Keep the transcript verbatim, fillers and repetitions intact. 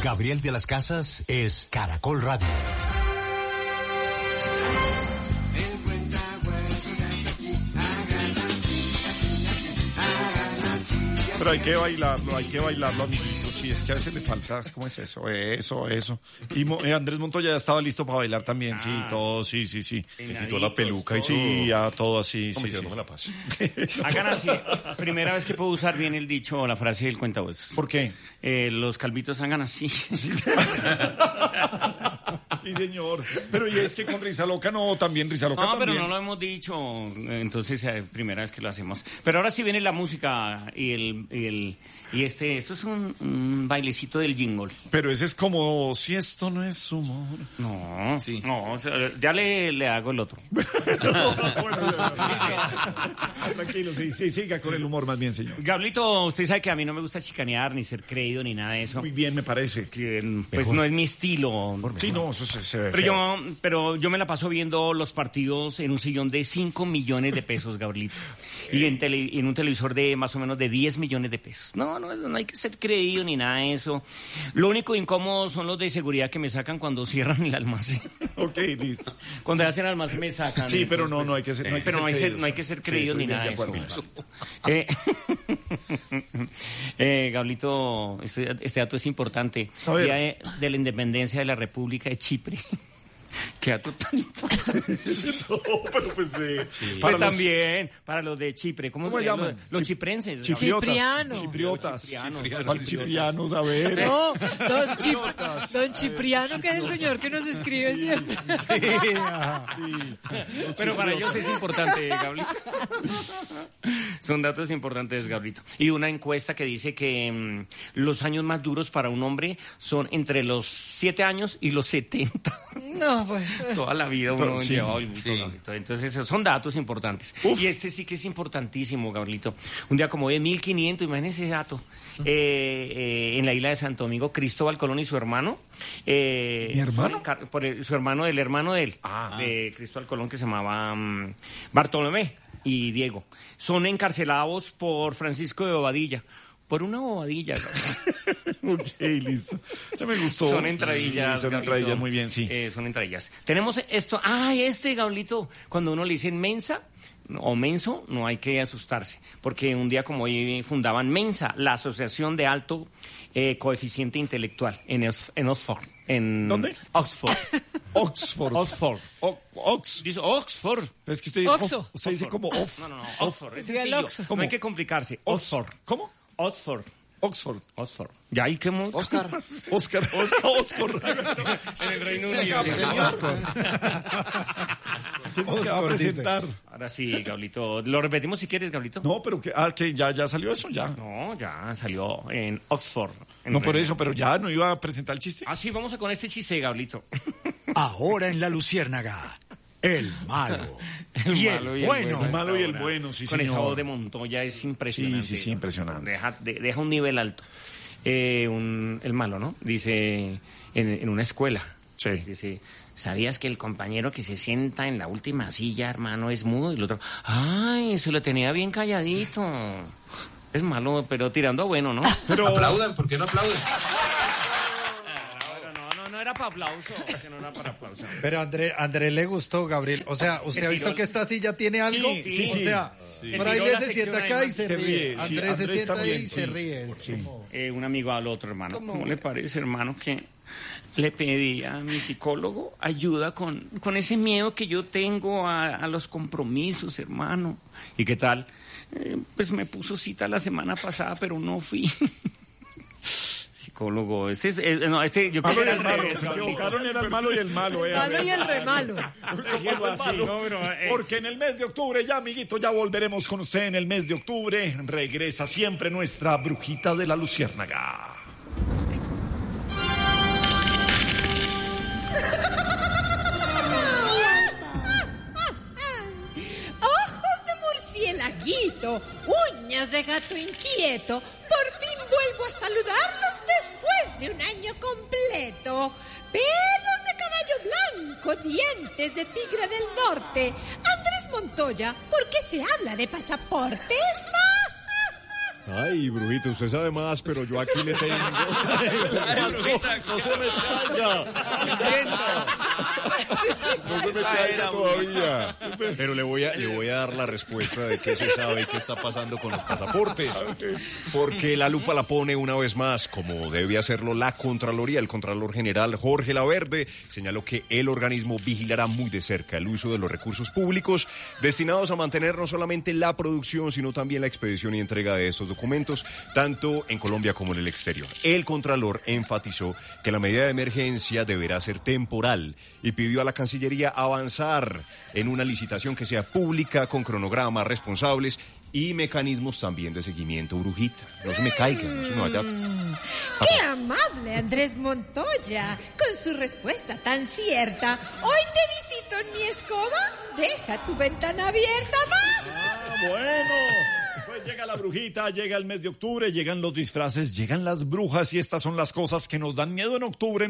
Gabriel de las Casas es Caracol Radio. Pero hay que bailarlo, hay que bailarlo, amiguitos. Sí, es que a veces le falta, ¿cómo es eso? Eso, eso. Y Mo, eh, Andrés Montoya ya estaba listo para bailar también, ah, sí, todo, sí, sí, sí. Se quitó la peluca y sí, ya todo así, sí, sí. No me la pase. Hagan así. Primera vez que puedo usar bien el dicho o la frase del cuentahuesos. ¿Por qué? Eh, los calvitos hagan así. Sí. Sí, señor. Pero y es que con Risa Loca no, también Risa Loca no, también. No, pero no lo hemos dicho, entonces eh, primera vez que lo hacemos. Pero ahora sí viene la música y el y, el, y este, esto es un, un bailecito del jingle. Pero ese es como, si esto no es humor. No, sí. No, o sea, ya le, le hago el otro. No, bueno, tranquilo, sí, sí, siga con el humor más bien, señor. Gablito, usted sabe que a mí no me gusta chicanear, ni ser creído, ni nada de eso. Muy bien, me parece. Que, pues mejor. No es mi estilo. Sí, no, eso se, se ve pero yo, pero yo me la paso viendo los partidos en un sillón de cinco millones de pesos, Gabrielito. Y en, tele, en un televisor de más o menos de diez millones de pesos. No, no, no hay que ser creído ni nada de eso. Lo único incómodo son los de seguridad que me sacan cuando cierran el almacén. Ok, listo. Cuando sí. hacen almacén me sacan. Sí, pero no, no hay que ser, no hay que pero ser no hay, creído. Ser, no hay que ser creído sí, ni nada de eso. eso. eh, eh, Gablito, este, este dato es importante. Día de, de la independencia de la República de Chipre. Qué dato tan importante. No, pero pues, eh, sí. Para pues los... también, para los de Chipre. ¿Cómo, ¿Cómo se llaman? Los, los chiprenses. Cipriano. Chipriotas. Ciprianos. ¿Cuál Ciprianos? A ver. No, don, Chip, don Cipriano, que es el señor que nos escribe sí, siempre. Sí, sí. Pero para ellos es importante, Gablito. Son datos importantes, Gablito. Y una encuesta que dice que mmm, los años más duros para un hombre son entre los siete años y los setenta. No, pues. Toda la vida uno sí, lleva el sí. Entonces, esos son datos importantes. Uf. Y este sí que es importantísimo, Gabrielito. Un día como de mil quinientos, imagínense ese dato. Eh, eh, en la isla de Santo Domingo, Cristóbal Colón y su hermano. Eh, ¿Mi hermano? Su, por el, su hermano del hermano de él, ah. de Cristóbal Colón, que se llamaba um, Bartolomé y Diego. Son encarcelados por Francisco de Bobadilla. Por una bobadilla. Ok, listo. Se me gustó. Son entradillas. Sí, son entradillas, muy bien, sí. Eh, son entradillas. Tenemos esto. ¡Ay, este, Gablito! Cuando uno le dice mensa o menso, no hay que asustarse. Porque un día como hoy fundaban Mensa, la Asociación de Alto eh, Coeficiente Intelectual, en, en Oxford. En ¿Dónde? Oxford. Oxford. Oxford. O, Ox. Dice Oxford. Pero es que usted, Oxo. usted dice como off. No, no, no. Oxford. Es Diga sencillo. No hay que complicarse. Oxford. ¿Cómo? Oxford. Oxford. Oxford. ¿Ya ahí qué? Oscar. Oscar. Oscar. En el Reino Unido. ¿Qué va a presentar? Ahora sí, Gablito. ¿Lo repetimos si quieres, Gablito? No, pero que, ah, que ya, ya salió eso, ya. No, ya salió en Oxford. En no por eso, pero ya no iba a presentar el chiste. Ah, sí, vamos a con este chiste, Gablito. Ahora en La Luciérnaga, el malo. El y malo el y el bueno. bueno. El malo y el bueno, sí, Con señor. esa voz de Montoya es impresionante. Sí, sí, sí, impresionante. Deja, de, deja un nivel alto. Eh, un, el malo, ¿no? Dice, en, en una escuela. Sí. Dice, ¿sabías que el compañero que se sienta en la última silla, hermano, es mudo? Y el otro, ¡ay, se lo tenía bien calladito! Es malo, pero tirando a bueno, ¿no? Pero aplaudan, ¿por qué no aplauden? No era para aplauso, que no era para aplauso. Pero a André, André le gustó, Gabriel. O sea, ¿usted ha visto que esta silla tiene algo? Sí, sí, o sí. sea, sí. por ahí le se sienta acá y se, se ríe. ríe. Andrés, Sí, se Andrés sienta también, ahí y sí. se ríe. Sí. Como... Eh, un amigo al otro, hermano. ¿Cómo, ¿Cómo le parece, hermano, que le pedí a mi psicólogo ayuda con, con ese miedo que yo tengo a, a los compromisos, hermano? ¿Y qué tal? Eh, pues me puso cita la semana pasada, pero no fui. Psicólogo, este es, eh, no, este yo creo que era el malo, revés. se equivocaron, era el malo y el malo, eh. El malo y el remalo. ¿Cómo así? No, pero, eh. Porque en el mes de octubre, ya amiguito, ya volveremos con usted en el mes de octubre. Regresa siempre nuestra brujita de la Luciérnaga. Murcielaguito, uñas de gato inquieto, por fin vuelvo a saludarlos después de un año completo. Pelos de caballo blanco, dientes de tigre del norte. Andrés Montoya, ¿por qué se habla de pasaportes? Ay, brujito, usted sabe más, pero yo aquí le tengo. No se me calla. No se me calla todavía. Pero le voy a, le voy a dar la respuesta de qué se sabe y qué está pasando con los pasaportes. Porque la lupa la pone una vez más, como debe hacerlo la Contraloría. El Contralor General Jorge Laverde señaló que el organismo vigilará muy de cerca el uso de los recursos públicos destinados a mantener no solamente la producción, sino también la expedición y entrega de estos documentos, tanto en Colombia como en el exterior. El Contralor enfatizó que la medida de emergencia deberá ser temporal y pidió a la Cancillería avanzar en una licitación que sea pública, con cronogramas responsables y mecanismos también de seguimiento, brujita. No se me caiga, no se me vaya. ¡Qué amable, Andrés Montoya! Con su respuesta tan cierta. Hoy te visito en mi escoba. Deja tu ventana abierta, va. Ah, bueno. Pues llega la brujita, llega el mes de octubre, llegan los disfraces, llegan las brujas y estas son las cosas que nos dan miedo en octubre.